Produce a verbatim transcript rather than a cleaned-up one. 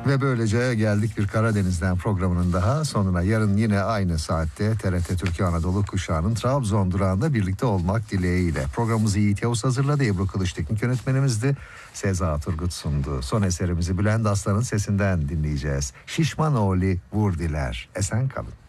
Ve böylece geldik bir Karadeniz'den programının daha sonuna. Yarın yine aynı saatte T R T Türkiye Anadolu Kuşağı'nın Trabzon durağında birlikte olmak dileğiyle. Programımızı Yiğit Yavuz hazırladı. Ebru Kılıç teknik yönetmenimizdi. Seza Turgut sundu. Son eserimizi Bülent Aslan'ın sesinden dinleyeceğiz. Şişmanoğlu Vurdiler. Esen kalın.